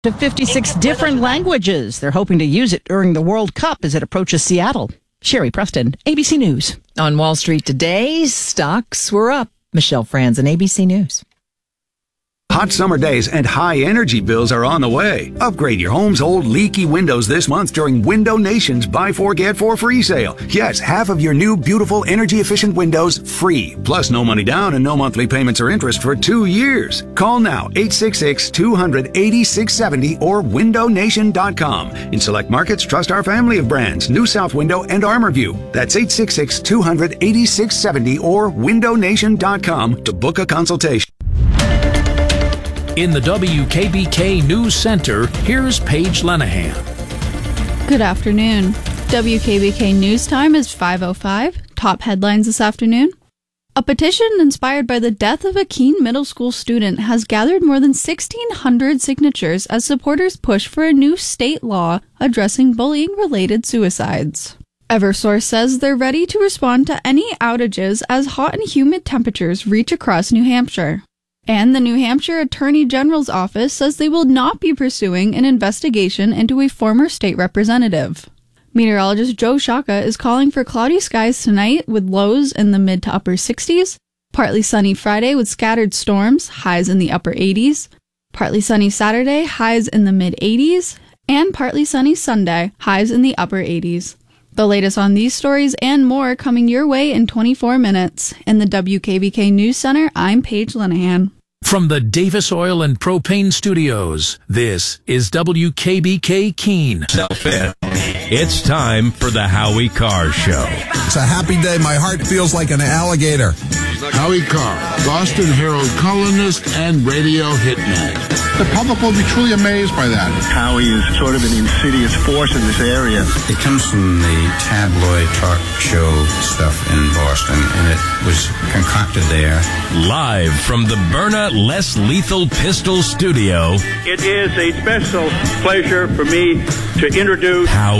To 56 different languages. They're hoping to use it during the World Cup as it approaches Seattle. Sherry Preston, ABC News. On Wall Street today, stocks were up. Michelle Franzen, ABC News. Hot summer days and high energy bills are on the way. Upgrade your home's old leaky windows this month during Window Nation's Buy 4 Get 4 free sale. Yes, half of your new beautiful energy efficient windows free. Plus no money down and no monthly payments or interest for 2 years. Call now 866-200-8670 or windownation.com. In select markets, trust our family of brands, New South Window and ArmorView. That's 866-200-8670 or windownation.com to book a consultation. In the WKBK News Center, here's Paige Lenahan. Good afternoon. WKBK News Time is 5:05. Top headlines this afternoon. A petition inspired by the death of a Keene Middle School student has gathered more than 1,600 signatures as supporters push for a new state law addressing bullying-related suicides. Eversource says they're ready to respond to any outages as hot and humid temperatures reach across New Hampshire. And the New Hampshire Attorney General's office says they will not be pursuing an investigation into a former state representative. Meteorologist Joe Shaka is calling for cloudy skies tonight with lows in the mid to upper 60s, partly sunny Friday with scattered storms, highs in the upper 80s, partly sunny Saturday, highs in the mid 80s, and partly sunny Sunday, highs in the upper 80s. The latest on these stories and more coming your way in 24 minutes. In the WKBK News Center, I'm Paige Lenahan. From the Davis Oil and Propane Studios, this is WKBK Keene. It's time for the Howie Carr Show. It's a happy day. My heart feels like an alligator. Howie Carr, Boston Herald columnist and radio hitman. The public will be truly amazed by that. Howie is sort of an insidious force in this area. It comes from the tabloid talk show stuff in Boston, and it was concocted there. Live from the Byrna Less Lethal Pistol Studio. It is a special pleasure for me to introduce Howie